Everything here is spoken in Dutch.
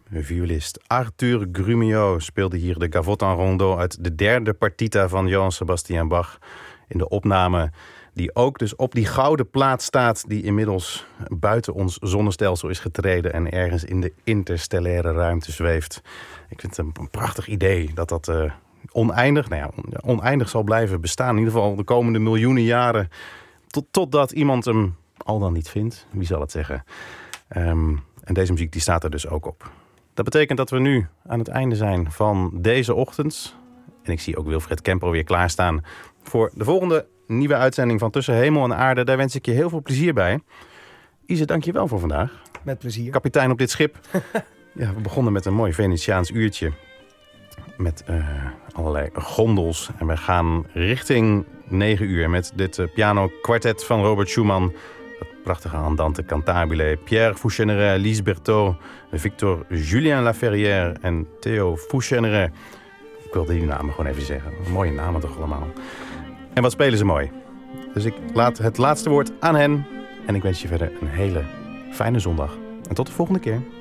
Violist Arthur Grumio speelde hier de Gavotte en Rondeau uit de derde partita van Johann Sebastian Bach. In de opname die ook dus op die gouden plaat staat die inmiddels buiten ons zonnestelsel is getreden en ergens in de interstellaire ruimte zweeft. Ik vind het een prachtig idee dat oneindig zal blijven bestaan. In ieder geval de komende miljoenen jaren. Totdat iemand hem al dan niet vindt. Wie zal het zeggen? En deze muziek die staat er dus ook op. Dat betekent dat we nu aan het einde zijn van deze ochtend. En ik zie ook Wilfred Kemper weer klaarstaan voor de volgende nieuwe uitzending van Tussen Hemel en Aarde. Daar wens ik je heel veel plezier bij. Ise, dank je wel voor vandaag. Met plezier. Kapitein op dit schip. Ja, we begonnen met een mooi Venetiaans uurtje. Met allerlei gondels. En we gaan richting 9 uur met dit pianokwartet van Robert Schumann. Dat prachtige Andante Cantabile. Pierre Fouchéneret, Lise Berthaud, Victor Julien Laferrière en Theo Fouchéneret. Ik wilde die namen gewoon even zeggen. Mooie namen toch allemaal. En wat spelen ze mooi. Dus ik laat het laatste woord aan hen. En ik wens je verder een hele fijne zondag. En tot de volgende keer.